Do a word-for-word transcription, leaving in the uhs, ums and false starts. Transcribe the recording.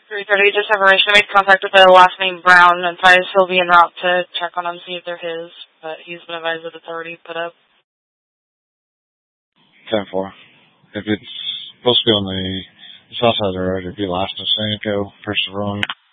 three thirty, just information. I made contact with the last name Brown, and advised he'll be en route to check on them, see if they're his, but he's been advised that it's already put up. ten four. If it's supposed to be on the south side of the road, it'd be last to San Diego, first wrong.